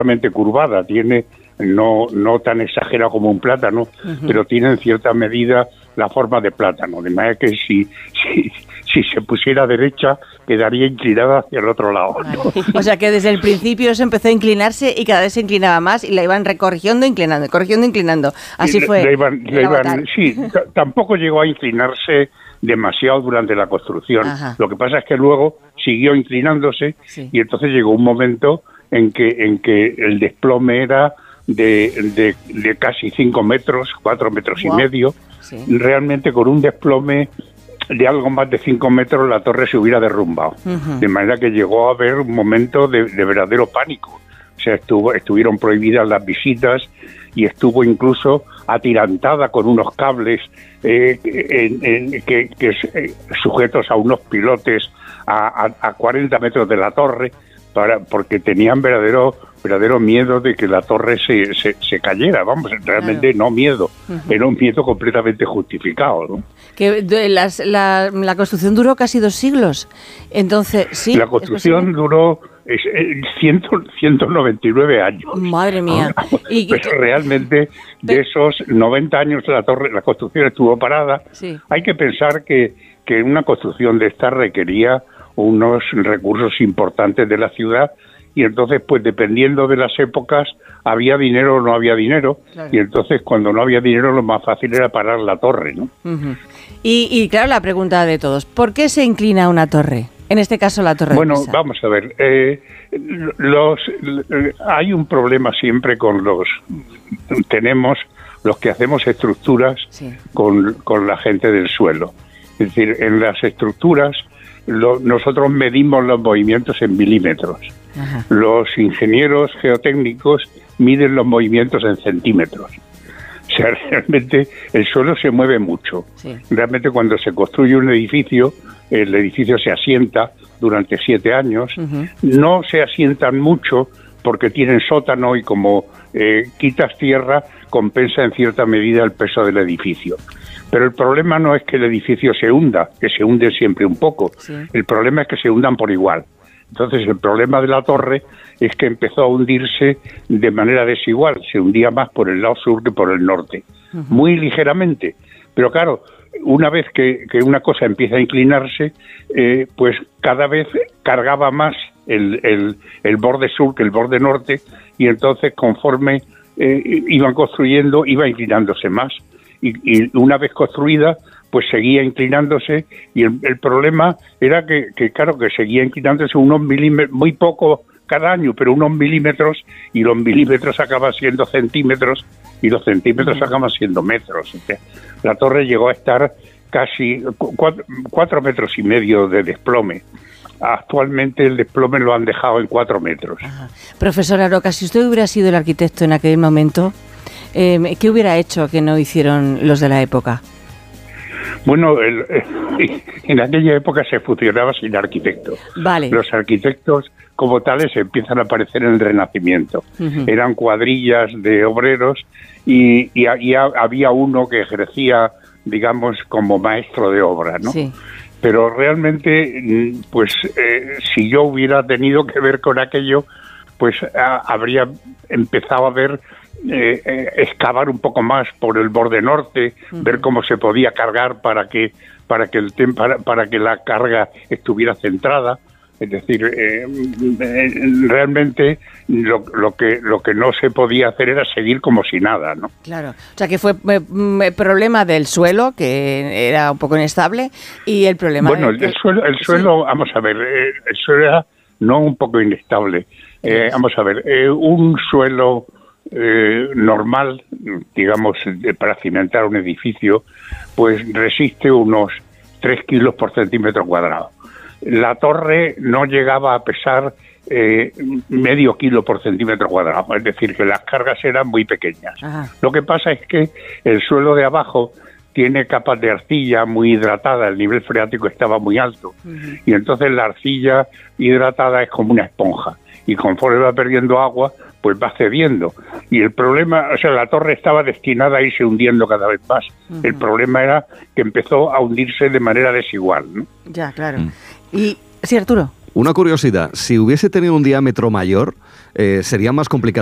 curvada, tiene no tan exagerado como un plátano, pero tiene en cierta medida la forma de plátano, de manera que si se pusiera derecha quedaría inclinada hacia el otro lado, ¿no? O sea que desde el principio se empezó a inclinarse y cada vez se inclinaba más y la iban corrigiendo, inclinando. Así fue. Sí, tampoco llegó a inclinarse demasiado durante la construcción. Ajá. Lo que pasa es que luego siguió inclinándose, sí, y entonces llegó un momento en que el desplome era de casi 5 metros, 4 metros y medio. Sí. Realmente con un desplome de algo más de 5 metros la torre se hubiera derrumbado. De manera que llegó a haber un momento de verdadero pánico. O sea, estuvieron prohibidas las visitas y estuvo incluso atirantada con unos cables sujetos a unos pilotes a 40 metros de la torre, porque tenían verdadero miedo de que la torre se cayera. Vamos, realmente claro. No miedo, era un miedo completamente justificado, ¿no? Que la construcción duró casi 2 siglos, entonces sí. La construcción duró 199 años. Madre mía. Pero realmente de esos 90 años la construcción estuvo parada. Sí. Hay que pensar que una construcción de esta requería unos recursos importantes de la ciudad, y entonces pues dependiendo de las épocas había dinero o no había dinero, claro. Y entonces cuando no había dinero lo más fácil era parar la torre, ¿no? Y claro, la pregunta de todos, ¿por qué se inclina una torre? En este caso la torre de Pisa. Bueno, vamos a ver, hay un problema siempre con tenemos los que hacemos estructuras, sí, con la gente del suelo. Es decir, en las estructuras nosotros medimos los movimientos en milímetros. Ajá. Los ingenieros geotécnicos miden los movimientos en centímetros. O sea, realmente el suelo se mueve mucho. Sí. Realmente cuando se construye un edificio, el edificio se asienta durante 7 años. No se asientan mucho porque tienen sótano y como quitas tierra, compensa en cierta medida el peso del edificio. Pero el problema no es que el edificio se hunda, que se hunde siempre un poco. Sí. El problema es que se hundan por igual. Entonces el problema de la torre es que empezó a hundirse de manera desigual. Se hundía más por el lado sur que por el norte. Muy ligeramente. Pero claro, una vez que una cosa empieza a inclinarse, pues cada vez cargaba más el borde sur que el borde norte, y entonces conforme iban construyendo, iba inclinándose más. Y una vez construida, pues seguía inclinándose, y el problema era que claro, que seguía inclinándose unos milímetros, muy poco cada año, pero unos milímetros, y los milímetros acaban siendo centímetros, y los centímetros acaban siendo metros. O sea, la torre llegó a estar casi 4 metros y medio de desplome. Actualmente el desplome lo han dejado en 4 metros. Ajá. Profesor Aroca, si usted hubiera sido el arquitecto en aquel momento, ¿qué hubiera hecho que no hicieron los de la época? Bueno, en aquella época se funcionaba sin arquitectos. Vale. Los arquitectos como tales empiezan a aparecer en el Renacimiento. Eran cuadrillas de obreros y había uno que ejercía, digamos, como maestro de obra, ¿no? Sí. Pero realmente, pues, si yo hubiera tenido que ver con aquello, pues habría empezado a ver, excavar un poco más por el borde norte, ver cómo se podía cargar para que la carga estuviera centrada. Es decir, realmente lo que no se podía hacer era seguir como si nada, ¿no? Claro, o sea que fue problema del suelo, que era un poco inestable, y el problema... Bueno, el suelo, vamos a ver, el suelo era no un poco inestable. Vamos a ver, un suelo normal, digamos, para cimentar un edificio, pues resiste unos 3 kilos por centímetro cuadrado. La torre no llegaba a pesar medio kilo por centímetro cuadrado, es decir, que las cargas eran muy pequeñas. Ajá. Lo que pasa es que el suelo de abajo tiene capas de arcilla muy hidratada, el nivel freático estaba muy alto, y entonces la arcilla hidratada es como una esponja, y conforme va perdiendo agua, pues va cediendo. Y el problema, o sea, la torre estaba destinada a irse hundiendo cada vez más. El problema era que empezó a hundirse de manera desigual, ¿no? Ya, claro. Y sí, Arturo. Una curiosidad, si hubiese tenido un diámetro mayor, sería más complicado